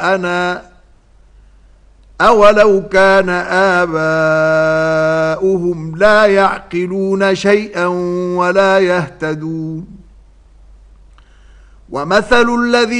شيئا أولو كان آباؤهم لا يعقلون شيئا ولا يهتدون ومثل الذين